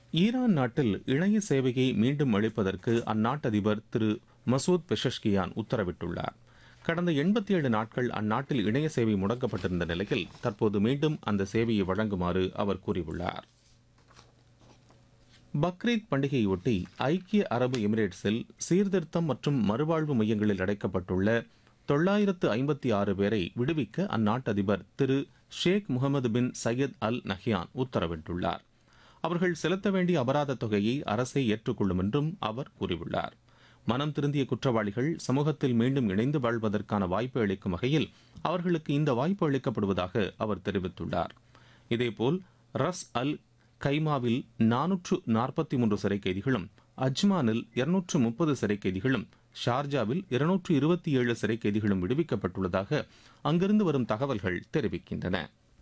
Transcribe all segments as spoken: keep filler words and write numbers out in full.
Iran நாட்டில் இணைய சேவையை மீண்டும் அளிப்பதற்கு அந்நாட்டு அதிபர் திரு மசூத் பெஷஷ்கியான் உத்தரவிட்டுள்ளார். கடந்த எண்பத்தி ஏழு நாட்கள் அந்நாட்டில் இணைய சேவை முடக்கப்பட்டிருந்த நிலையில் தற்போது மீண்டும் அந்த சேவையை வழங்குமாறு அவர் கூறியுள்ளார். பக்ரீத் பண்டிகையொட்டி ஐக்கிய அரபு எமிரேட்ஸில் சீர்திருத்தம் மற்றும் மறுவாழ்வு மையங்களில் அடைக்கப்பட்டுள்ள தொள்ளாயிரத்து ஐம்பத்தி ஆறு பேரை விடுவிக்க அந்நாட்டு அதிபர் திரு ஷேக் முகமது பின் சையத் அல் நஹ்யான் உத்தரவிட்டுள்ளார். அவர்கள் செலுத்த வேண்டிய அபராத தொகையை அரசே ஏற்றுக்கொள்ளும் என்றும் அவர் கூறியுள்ளார். மனம் திருந்திய குற்றவாளிகள் சமூகத்தில் மீண்டும் இணைந்து வாழ்வதற்கான வாய்ப்பை அளிக்கும் வகையில் அவர்களுக்கு இந்த வாய்ப்பு அளிக்கப்படுவதாக அவர் தெரிவித்துள்ளார். இதேபோல் ரஸ் அல் கைமாவில் நானூற்று நாற்பத்தி மூன்று சிறை கைதிகளும், அஜ்மானில் இருநூற்று முப்பது சிறை கைதிகளும், ஷார்ஜாவில் இருநூற்று இருபத்தி ஏழு சிறை கைதிகளும் விடுவிக்கப்பட்டுள்ளதாக அங்கிருந்து வரும் தகவல்கள் தெரிவிக்கின்றன.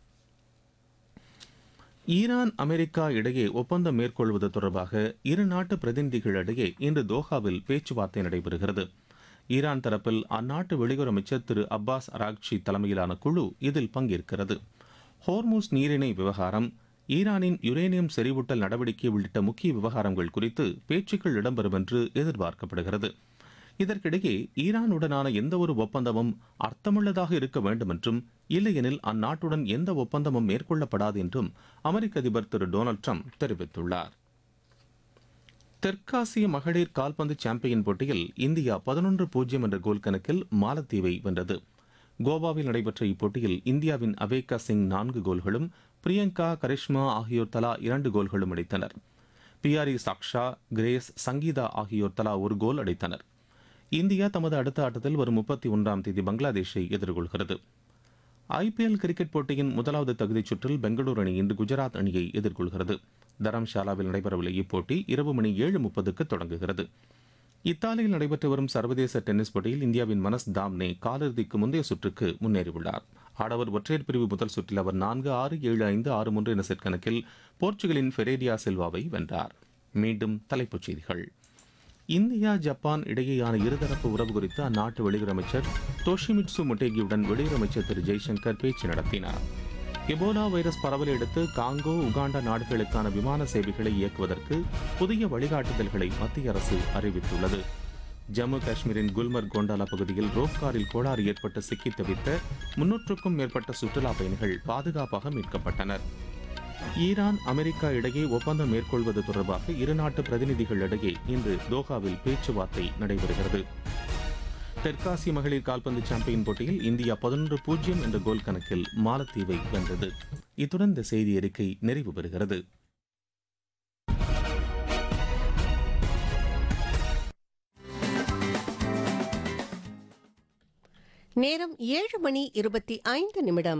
ஈரான் அமெரிக்கா இடையே ஒப்பந்தம் மேற்கொள்வது தொடர்பாக இரு நாட்டு பிரதிநிதிகளிடையே இன்று தோஹாவில் பேச்சுவார்த்தை நடைபெறுகிறது. ஈரான் தரப்பில் அந்நாட்டு வெளியுறவு அமைச்சர் திரு அப்பாஸ் அராக்சி தலைமையிலான குழு இதில் பங்கேற்கிறது. ஹோர்மூஸ் நீரிணை விவகாரம், ஈரானின் யுரேனியம் செறிவூட்டல் நடவடிக்கை உள்ளிட்ட முக்கிய விவகாரங்கள் குறித்து பேச்சுக்கள் இடம்பெறும் என்று எதிர்பார்க்கப்படுகிறது. இதற்கிடையே ஈரானுடனான எந்தவொரு ஒப்பந்தமும் அர்த்தமுள்ளதாக இருக்க வேண்டும் என்றும், இல்லையெனில் அந்நாட்டுடன் எந்த ஒப்பந்தமும் மேற்கொள்ளப்படாது என்றும் அமெரிக்க அதிபர் திரு டொனால்டு ட்ரம்ப் தெரிவித்துள்ளார். தெற்காசிய மகளிர் கால்பந்து சாம்பியன் போட்டியில் இந்தியா பதினொன்று பூஜ்ஜியம் என்ற கோல் கணக்கில் மாலத்தீவை வென்றது. கோவாவில் நடைபெற்ற இப்போட்டியில் இந்தியாவின் அவேகா சிங் நான்கு கோல்களும், பிரியங்கா, கரிஷ்மா ஆகியோர் தலா இரண்டு கோல்களும் அடித்தனர். பியாரி சாக்ஷா, கிரேஸ், சங்கீதா ஆகியோர் தலா ஒரு கோல் அடித்தனர். இந்தியா தமது அடுத்த ஆட்டத்தில் வரும் முப்பத்தி ஒன்றாம் தேதி பங்களாதேஷை எதிர்கொள்கிறது. ஐபிஎல் கிரிக்கெட் போட்டியின் முதலாவது தகுதிச் சுற்றில் பெங்களூரு அணி இன்று குஜராத் அணியை எதிர்கொள்கிறது. தரம்ஷாலாவில் நடைபெறவுள்ள இப்போட்டி இரவு மணி ஏழு முப்பதுக்கு தொடங்குகிறது. இத்தாலியில் நடைபெற்று வரும் சர்வதேச டென்னிஸ் போட்டியில் இந்தியாவின் மனஸ் தாம்னே காலிறுதிக்கு முந்தைய சுற்றுக்கு முன்னேறியுள்ளார். ஆடவர் ஒற்றையர் பிரிவு முதல் சுற்றில் அவர் நான்கு ஆறு ஏழு ஐந்து ஆறு மூன்று என்ற செட் கணக்கில் போர்ச்சுகலின் ஃபெரேரியா சில்வாவை வென்றார். மீண்டும் தலைப்புச் செய்திகள். இந்தியா ஜப்பான் இடையேயான இருதரப்பு உறவு குறித்து அந்நாட்டு வெளியுறவு அமைச்சர் டோஷிமிட்சு மொட்டேகியுடன் வெளியுறவு அமைச்சர் திரு ஜெய்சங்கர் பேச்சு நடத்தினார். எபோலா வைரஸ் பரவலை அடுத்து காங்கோ, உகாண்டா நாடுகளுக்கான விமான சேவைகளை இயக்குவதற்கு புதிய வழிகாட்டுதல்களை மத்திய அரசு அறிவித்துள்ளது. ஜம்மு காஷ்மீரின் குல்மர்க் கோண்டாலா பகுதியில் ரோப் காரில் கோளாறு ஏற்பட்டு சிக்கி தவித்த முன்னூற்றுக்கும் மேற்பட்ட சுற்றுலா பயணிகள் பாதுகாப்பாக மீட்கப்பட்டனர். ஈரான் அமெரிக்கா இடையே ஒப்பந்தம் மேற்கொள்வது தொடர்பாக இரு நாட்டு பிரதிநிதிகளிடையே இன்று தோஹாவில் பேச்சுவார்த்தை நடைபெறுகிறது. தெற்காசிய மகளிர் கால்பந்து சாம்பியன் போட்டியில் இந்தியா பதினொன்று பூஜ்ஜியம் என்ற கோல் கணக்கில் மாலத்தீவை வென்றது. இத்துடன் இந்த செய்தி அறிக்கை நிறைவு பெறுகிறது. நேரம் ஏழு மணி இருபத்தி ஐந்து நிமிடம்.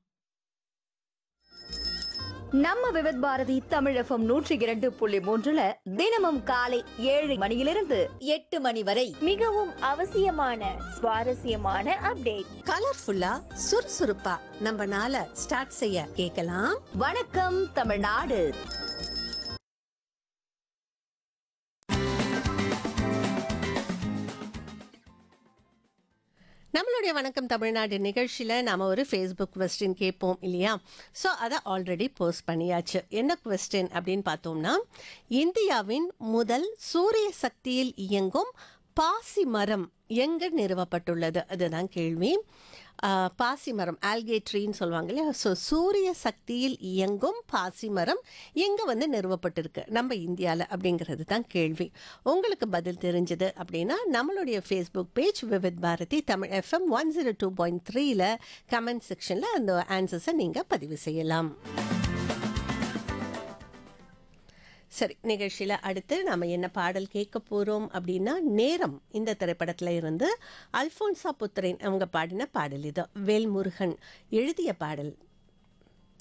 நம்ம விவித் பாரதி தமிழ் எஃப்எம் நூற்றி இரண்டு புள்ளி மூன்றுல தினமும் காலை ஏழு மணியிலிருந்து எட்டு மணி வரை மிகவும் அவசியமான சுவாரஸ்யமான அப்டேட், கலர்ஃபுல்லா சுறுசுறுப்பா நம்ம நாளை ஸ்டார்ட் செய்ய கேட்கலாம். வணக்கம் தமிழ்நாடு. நம்மளுடைய வணக்கம் தமிழ்நாடு நிகழ்ச்சியில் நாம் ஒரு ஃபேஸ்புக் கொஸ்டின் கேட்போம் இல்லையா? ஸோ அதை ஆல்ரெடி போஸ்ட் பண்ணியாச்சு. என்ன கொஸ்டின் அப்படின்னு பார்த்தோம்னா, இந்தியாவின் முதல் சூரிய சக்தியில் இயங்கும் பாசி மரம் எங்கே நிறுவப்பட்டுள்ளது? அதுதான் கேள்வி. பாசி மரம், ஆல்கேட்ரின்னு சொல்லுவாங்க இல்லையா? ஸோ சூரிய சக்தியில் இயங்கும் பாசி மரம் எங்கே வந்து நிறுவப்பட்டிருக்கு நம்ம இந்தியாவில் அப்படிங்கிறது தான் கேள்வி. உங்களுக்கு பதில் தெரிஞ்சது அப்படின்னா நம்மளுடைய Facebook page Vividh Bharathi Tamil FM one zero two point த்ரீல கமெண்ட் செக்ஷனில் அந்த ஆன்சர்ஸை நீங்கள் பதிவு செய்யலாம். சரி, நிகழ்ச்சியில் அடுத்து நம்ம என்ன பாடல் கேட்க போகிறோம் அப்படின்னா, நேரம் இந்த திரைப்படத்தில் இருந்து அல்ஃபோன்சா புத்திரன் அவங்க பாடின பாடல். இது வேல்முருகன் எழுதிய பாடல்.